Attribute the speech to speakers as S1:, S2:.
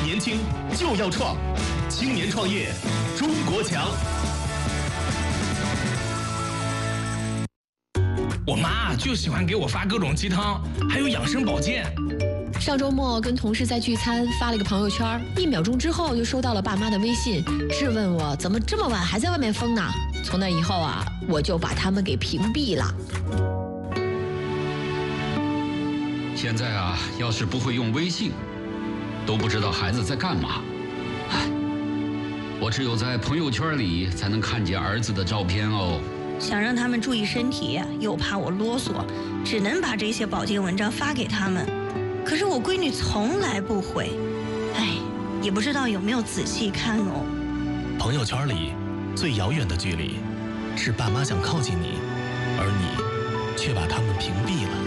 S1: 年轻就要创，青年创业，中国强。
S2: 我妈就喜欢给我发各种鸡汤，还有养生保健。
S3: 上周末跟同事在聚餐，发了个朋友圈，1秒钟之后就收到了爸妈的微信，质问我怎么这么晚还在外面疯呢？从那以后啊，我就把他们给屏蔽了。
S4: 现在啊，要是不会用微信，都不知道孩子在干嘛。唉，我只有在朋友圈里才能看见儿子的照片哦。
S5: 想让他们注意身体，又怕我啰嗦，只能把这些保健文章发给他们。可是我闺女从来不回，哎，也不知道有没有仔细看哦。
S1: 朋友圈里最遥远的距离，是爸妈想靠近你，而你却把他们屏蔽了。